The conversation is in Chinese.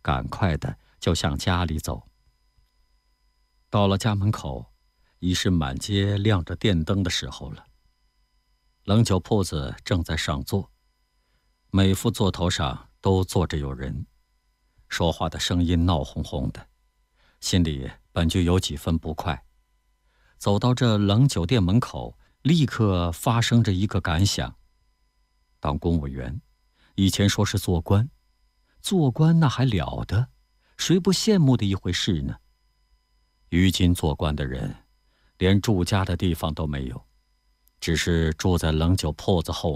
赶快的就向家里走。到了家门口，已是满街亮着电灯的时候了。冷酒铺子正在上座，每副座头上都坐着有人，说话的声音闹哄哄的，心里本就有几分不快。走到这冷酒店门口，立刻发生着一个感想：当公务员，以前说是做官，做官那还了得，谁不羡慕的一回事呢？如今做官的人，连住家的地方都没有，只是住在冷酒铺子后